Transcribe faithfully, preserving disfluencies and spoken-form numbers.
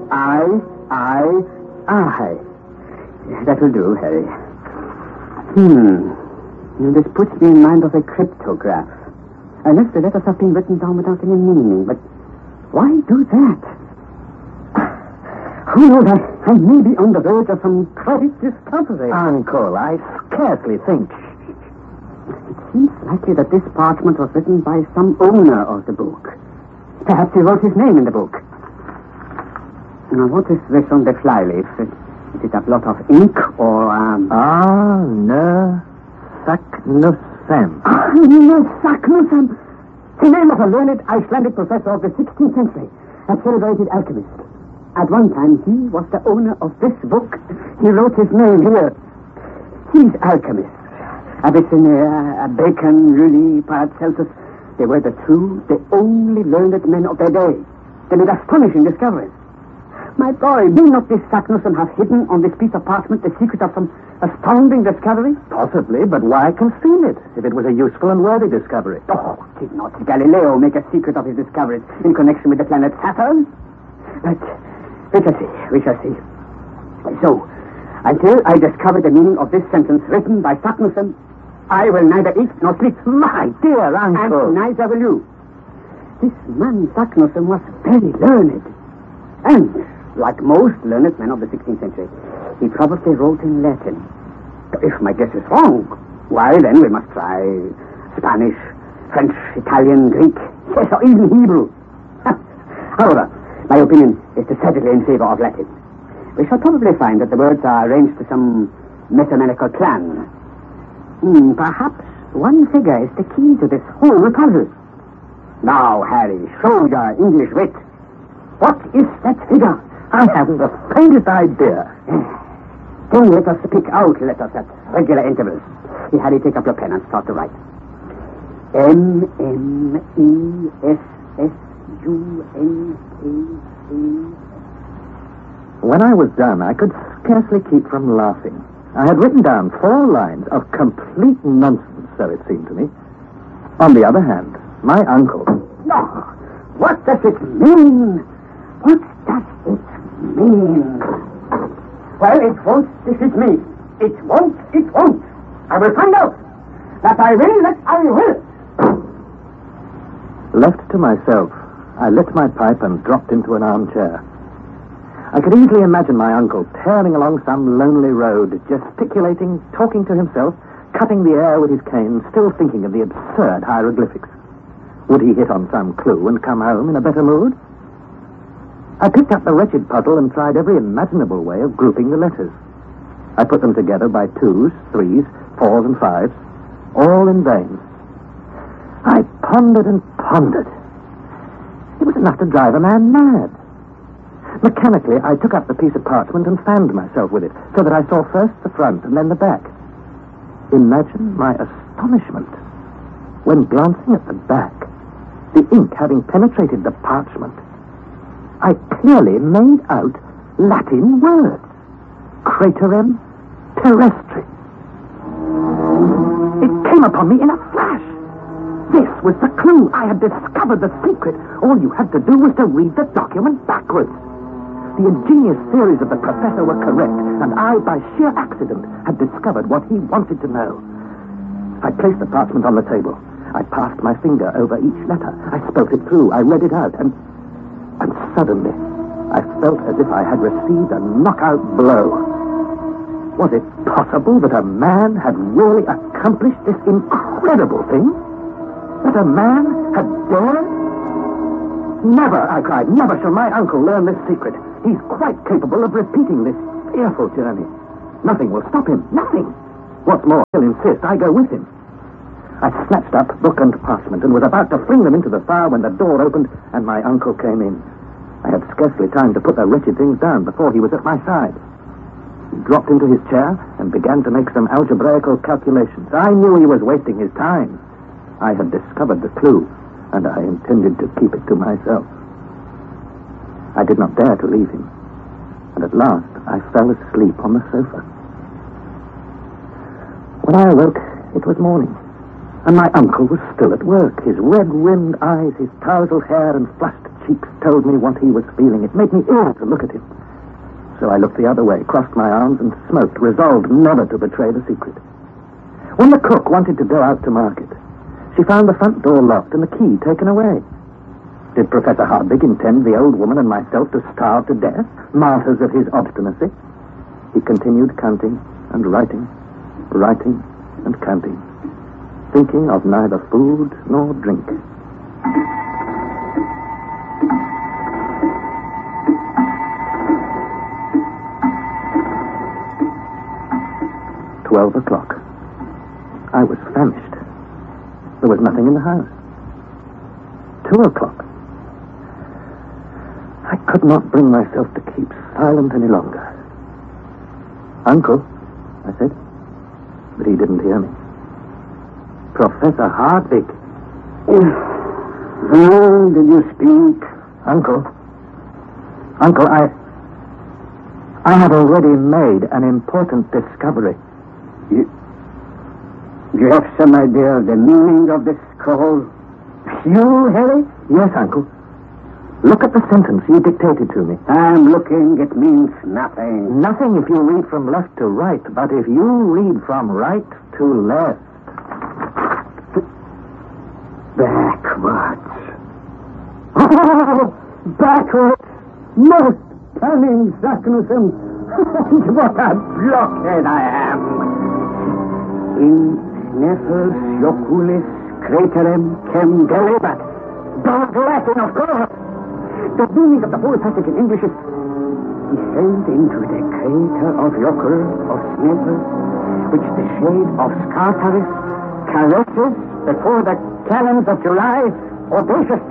I, I, I. That will do, Harry. Hmm. This puts me in mind of a cryptograph. Unless the letters have been written down without any meaning. But why do that? Who knows? I, I may be on the verge of some great discovery. Uncle, I scarcely think. It seems likely that this parchment was written by some owner of the book. Perhaps he wrote his name in the book. Now, what is this on the flyleaf? Is it a blot of ink or, um... Ah, no. Saknussemm. Ah, no, Saknussemm. The name of a learned Icelandic professor of the sixteenth century, a celebrated alchemist. At one time, he was the owner of this book. He wrote his name here. These alchemists, Avicenna, Bacon, Rulli, Paracelsus, they were the true, the only learned men of their day. They made astonishing discoveries. My boy, may not this Saknussemm have hidden on this piece of parchment the secret of some astounding discovery? Possibly, but why conceal it if it was a useful and worthy discovery? Oh, did not Galileo make a secret of his discoveries in connection with the planet Saturn? But we shall see, we shall see. So, until I discover the meaning of this sentence written by Saknussemm, I will neither eat nor sleep. My dear uncle. And neither will you. This man Saknussemm was very learned. And, like most learned men of the sixteenth century, he probably wrote in Latin. If my guess is wrong, why then we must try Spanish, French, Italian, Greek, yes, or even Hebrew. However, my opinion is decidedly in favor of Latin. We shall probably find that the words are arranged to some mathematical plan. Hmm, perhaps one figure is the key to this whole puzzle. Now, Harry, show your English wit. What is that figure? I haven't the faintest idea. Then let us pick out letters at regular intervals. Here, Harry, take up your pen and start to write. M, M, E, S, S, U, N, K, A. When I was done, I could scarcely keep from laughing. I had written down four lines of complete nonsense, so it seemed to me. On the other hand, my uncle... No! What does it mean? What does it mean? Well, it won't defeat me. It won't, it won't. I will find out. That I will, that I will. Left to myself, I lit my pipe and dropped into an armchair. I could easily imagine my uncle tearing along some lonely road, gesticulating, talking to himself, cutting the air with his cane, still thinking of the absurd hieroglyphics. Would he hit on some clue and come home in a better mood? I picked up the wretched puzzle and tried every imaginable way of grouping the letters. I put them together by twos, threes, fours, and fives, all in vain. I pondered and pondered. It was enough to drive a man mad. Mechanically, I took up the piece of parchment and fanned myself with it, so that I saw first the front and then the back. Imagine my astonishment when, glancing at the back, the ink having penetrated the parchment, I clearly made out Latin words. Craterem terrestri. It came upon me in a flash. This was the clue. I had discovered the secret. All you had to do was to read the document backwards. The ingenious theories of the professor were correct, and I, by sheer accident, had discovered what he wanted to know. I placed the parchment on the table. I passed my finger over each letter. I spoke it through. I read it out, and... And suddenly, I felt as if I had received a knockout blow. Was it possible that a man had really accomplished this incredible thing? That a man had dared? Never, I cried, never shall my uncle learn this secret. He's quite capable of repeating this fearful journey. Nothing will stop him, nothing. What's more, he'll insist I go with him. I snatched up book and parchment and was about to fling them into the fire when the door opened and my uncle came in. I had scarcely time to put the wretched things down before he was at my side. He dropped into his chair and began to make some algebraical calculations. I knew he was wasting his time. I had discovered the clue, and I intended to keep it to myself. I did not dare to leave him, and at last I fell asleep on the sofa. When I awoke, it was morning, and my uncle was still at work, his red-rimmed eyes, his tousled hair, and flushed cheeks told me what he was feeling. It made me ill to look at him. So I looked the other way, crossed my arms, and smoked, resolved never to betray the secret. When the cook wanted to go out to market, she found the front door locked and the key taken away. Did Professor Hardwig intend the old woman and myself to starve to death, martyrs of his obstinacy? He continued counting and writing, writing and counting, thinking of neither food nor drink. Twelve o'clock. I was famished. There was nothing in the house. Two o'clock. I could not bring myself to keep silent any longer. Uncle, I said, but he didn't hear me. Professor Hardwig. Well, did you speak? Uncle. Uncle, I... I have already made an important discovery. You... You have some idea of the meaning of this scroll? You, Harry? Yes, Uncle. Look at the sentence you dictated to me. I'm looking. It means nothing. Nothing if you read from left to right, but if you read from right to left... Backwards. Oh, backwards. Most cunning Saknussemm. What a blockhead I am. In Sneffels Joculis Craterem Chem Delibat. Dog Latin, of course. The meaning of the whole passage in English is descend into the crater of Jocull of Sneffels, which the shade of Scartaris caresses before the cannons of July, audacious